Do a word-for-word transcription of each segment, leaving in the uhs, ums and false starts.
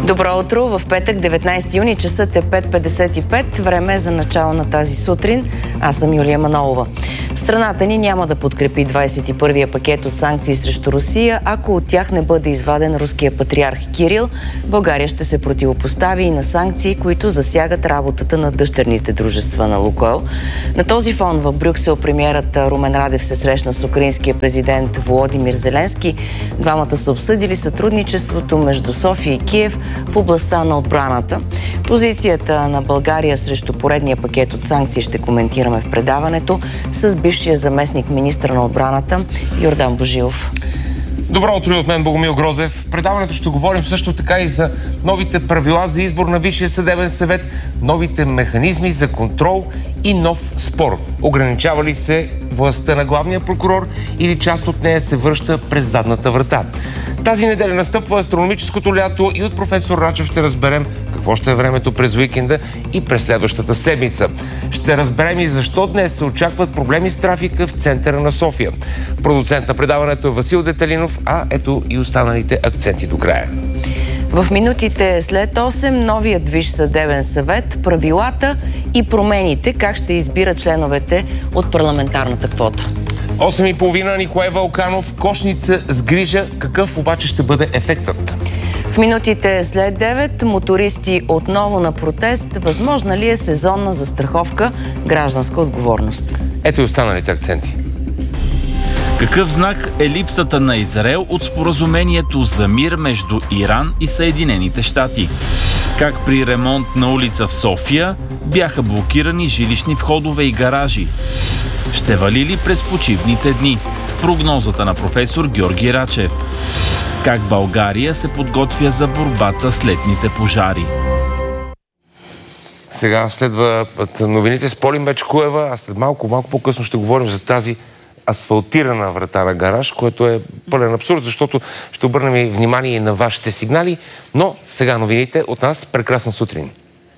Добро утро! В петък, деветнайсети юни, часът е пет петдесет и пет. Време е за начало на тази сутрин. Аз съм Юлия Манолова. Страната ни няма да подкрепи двайсет и първия пакет от санкции срещу Русия, ако от тях не бъде изваден руския патриарх Кирил. България ще се противопостави и на санкции, които засягат работата на дъщерните дружества на Лукойл. На този фон в Брюксел премиерът Румен Радев се срещна с украинския президент Володимир Зеленски. Двамата са обсъдили сътрудничеството между София и Киев в областта на отбраната. Позицията на България срещу поредния пакет от санкции ще коментираме в предаването с бившия заместник министър на отбраната Йордан Божилов. Добро утро от мен, Богомил Грозев. В предаването ще говорим също така и за новите правила за избор на Висшия съдебен съвет, новите механизми за контрол и нов спор. Ограничава ли се властта на главния прокурор или част от нея се връща през задната врата? Тази неделя настъпва астрономическото лято и от професор Рачев ще разберем какво ще е времето през уикенда и през следващата седмица. Ще разберем и защо днес се очакват проблеми с трафика в центъра на София. Продуцент на предаването е Васил Детелинов, а ето и останалите акценти до края. В минутите след осем новият Висш съдебен съвет, правилата и промените, как ще избира членовете от парламентарната квота. осем и половина Николай Вълканов, кошница с грижа. Какъв обаче ще бъде ефектът? В минутите след девет мотористи отново на протест. Възможна ли е сезонна застраховка, гражданска отговорност? Ето и останалите акценти. Какъв знак е липсата на Израел от споразумението за мир между Иран и Съединените щати? Как при ремонт на улица в София бяха блокирани жилищни входове и гаражи? Ще вали ли през почивните дни? Прогнозата на професор Георги Рачев. Как България се подготвя за борбата с летните пожари? Сега следва новините с Поли Мечкоева, а след малко, малко по-късно ще говорим за тази асфалтирана врата на гараж, което е пълен абсурд, защото ще обърнем и внимание и на вашите сигнали. Но сега новините от нас. Прекрасна сутрин!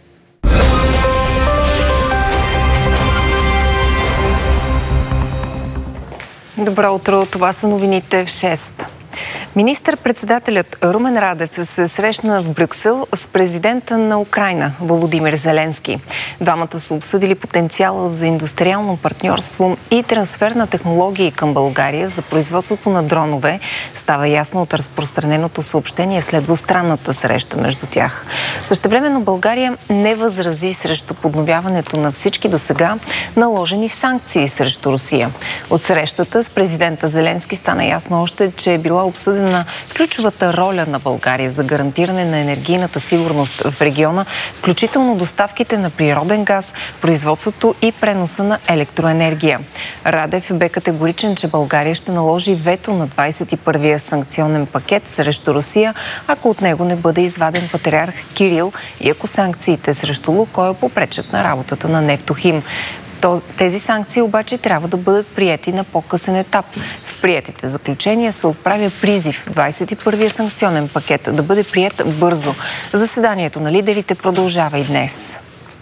Добро утро, това са новините в шест. Министър-председателят Румен Радев се срещна в Брюксел с президента на Украйна Володимир Зеленски. Двамата са обсъдили потенциала за индустриално партньорство и трансфер на технологии към България за производството на дронове. Става ясно от разпространеното съобщение след двустранната среща между тях. Същевременно България не възрази срещу подновяването на всички досега наложени санкции срещу Русия. От срещата с президента Зеленски стана ясно още, че е била обсъдена на ключовата роля на България за гарантиране на енергийната сигурност в региона, включително доставките на природен газ, производството и преноса на електроенергия. Радев бе категоричен, че България ще наложи вето на двайсет и първия санкционен пакет срещу Русия, ако от него не бъде изваден патриарх Кирил и ако санкциите срещу Лукойл попречат на работата на Нефтохим. Тези санкции обаче трябва да бъдат приети на по-късен етап. В приетите заключения се отправя призив двайсет и първия санкционен пакет да бъде приет бързо. Заседанието на лидерите продължава и днес.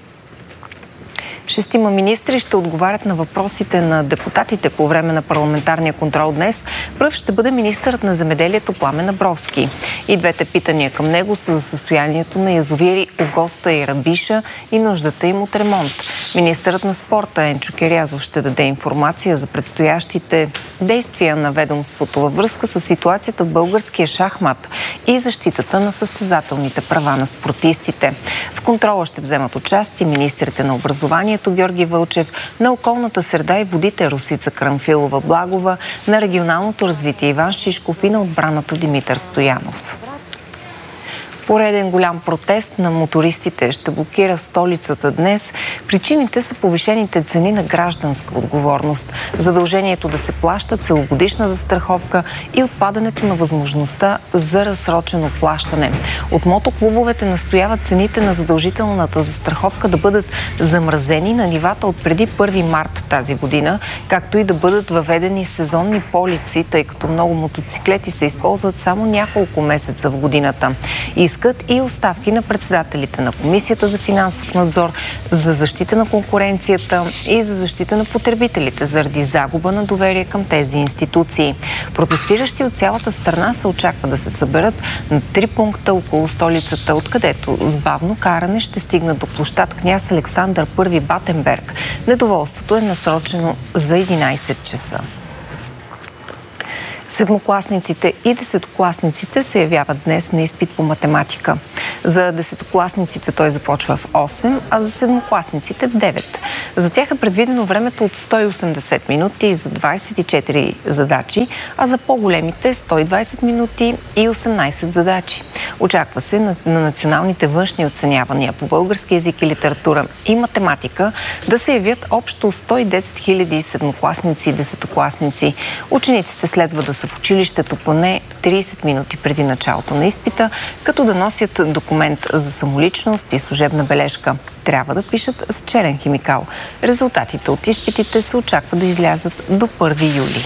Шестима министри ще отговарят на въпросите на депутатите по време на парламентарния контрол днес. Пръв ще бъде министърът на земеделието Пламен Абровски. И двете питания към него са за състоянието на язовири Огоста и Рабиша и нуждата им от ремонт. Министърът на спорта Енчо Кирязов ще даде информация за предстоящите действия на ведомството във връзка с ситуацията в българския шахмат и защитата на състезателните права на спортистите. В контрола ще вземат участие министрите на образованието Георги Вълчев, на околната среда и водите Росица Крамфилова-Благова, на регионалното развитие Иван Шишков и на отбраната Димитър Стоянов. Пореден голям протест на мотористите ще блокира столицата днес. Причините са повишените цени на гражданска отговорност, задължението да се плаща целогодишна застраховка и отпадането на възможността за разсрочено плащане. От мотоклубовете настояват цените на задължителната застраховка да бъдат замразени на нивата от преди първи март тази година, както и да бъдат въведени сезонни полици, тъй като много мотоциклети се използват само няколко месеца в годината. И искат и оставки на председателите на Комисията за финансов надзор, за защита на конкуренцията и за защита на потребителите заради загуба на доверие към тези институции. Протестиращи от цялата страна се очаква да се съберат на три пункта около столицата, откъдето с бавно каране ще стигнат до площад Княз Александър Първи Батенберг. Недоволството е насрочено за единайсет часа. Седмокласниците и десетокласниците се явяват днес на изпит по математика. За десетокласниците той започва в осем, а за седмокласниците в девет. За тях е предвидено времето от сто и осемдесет минути за двайсет и четири задачи, а за по-големите сто и двайсет минути и осемнайсет задачи. Очаква се на, на националните външни оценявания по български език и литература и математика да се явят общо сто и десет хиляди седмокласници и десетокласници. Учениците следва да са в училището поне трийсет минути преди началото на изпита, като да носят документ за самоличност и служебна бележка. Трябва да пишат с черен химикал. Резултатите от изпитите се очаква да излязат до първи юли.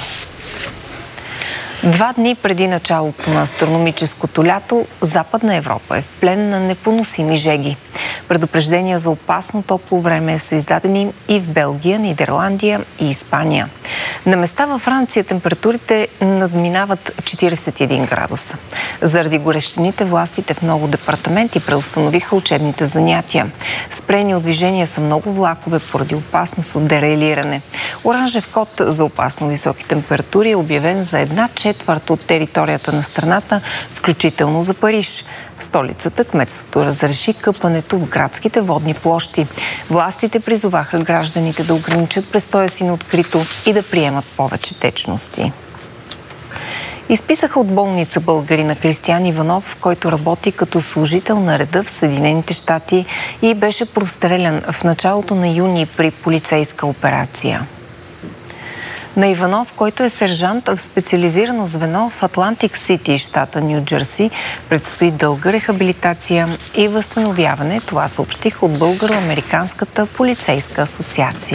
Два дни преди началото на астрономическото лято, Западна Европа е в плен на непоносими жеги. Предупреждения за опасно топло време са издадени и в Белгия, Нидерландия и Испания. На места във Франция температурите надминават четирийсет и един градуса. Заради горещините властите в много департаменти преустановиха учебните занятия. Спрени от движение са много влакове поради опасност от дерайлиране. Оранжев код за опасно високи температури е обявен за една четвърт от територията на страната, включително за Париж. В столицата кметството разреши къпането в градските водни площи. Властите призоваха гражданите да ограничат престоя си на открито и да приемат повече течности. Изписаха от болница българина Кристиян Иванов, който работи като служител на реда в Съединените щати и беше прострелян в началото на юни при полицейска операция. На Иванов, който е сержант в специализирано звено в Атлантик Сити, щата Ню Джерси, предстои дълга рехабилитация и възстановяване. Това съобщиха от Българо-американската полицейска асоциация.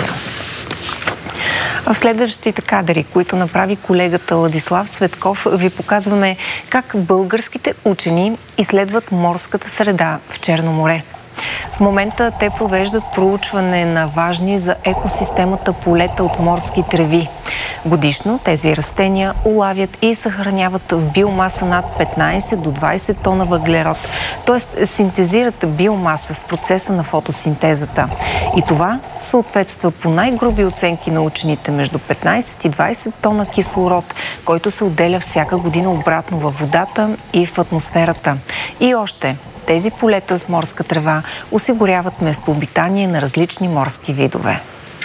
В следващите кадри, които направи колегата Владислав Цветков, ви показваме как българските учени изследват морската среда в Черно море. В момента те провеждат проучване на важни за екосистемата полета от морски треви. Годишно тези растения улавят и съхраняват в биомаса над петнайсет до двайсет тона въглерод, т.е. синтезират биомаса в процеса на фотосинтезата. И това съответства по най-груби оценки на учените между петнайсет и двайсет тона кислород, който се отделя всяка година обратно във водата и в атмосферата. И още, тези полета с морска трева осигуряват местообитание на различни морски видове.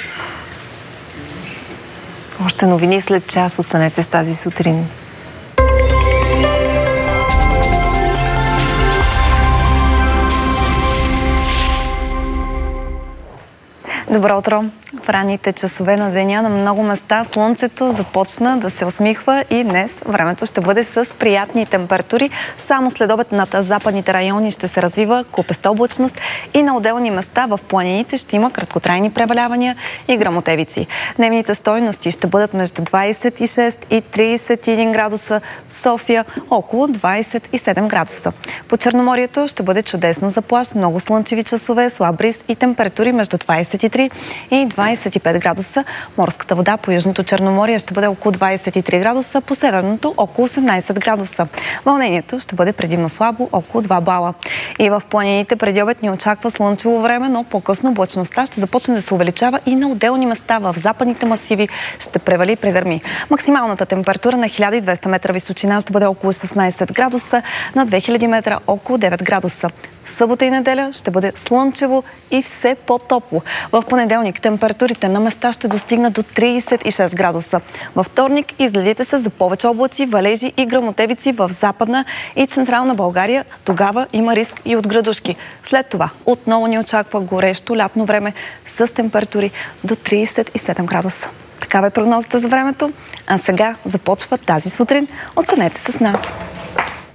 Още новини след час. Останете с тази сутрин. Добро утро! В ранните часове на деня на много места слънцето започна да се усмихва и днес времето ще бъде с приятни температури. Само след обед над западните райони ще се развива купеста облачност и на отделни места в планините ще има краткотрайни превалявания и гръмотевици. Дневните стойности ще бъдат между двайсет и шест и трийсет и един градуса, в София около двайсет и седем градуса. По Черноморието ще бъде чудесно за плаж, много слънчеви часове, слаб бриз и температури между двайсет и три и двайсет и пет градуса. Морската вода по Южното Черноморие ще бъде около двайсет и три градуса, по Северното около осемнайсет градуса. Вълнението ще бъде предимно слабо, около два бала. И в планините преди обед ни очаква слънчево време, но по-късно облачността ще започне да се увеличава и на отделни места в западните масиви ще превали и прегърми. Максималната температура на хиляда и двеста метра височина ще бъде около шестнайсет градуса, на две хиляди метра около девет градуса. Събота и неделя ще бъде слънчево и все по-топло. В понеделник температурите на места ще достигнат до трийсет и шест градуса. Във вторник изгледите се за повече облаци, валежи и гръмотевици в Западна и Централна България. Тогава има риск и от градушки. След това отново ни очаква горещо лятно време с температури до трийсет и седем градуса. Такава е прогнозата за времето. А сега започва тази сутрин. Останете с нас.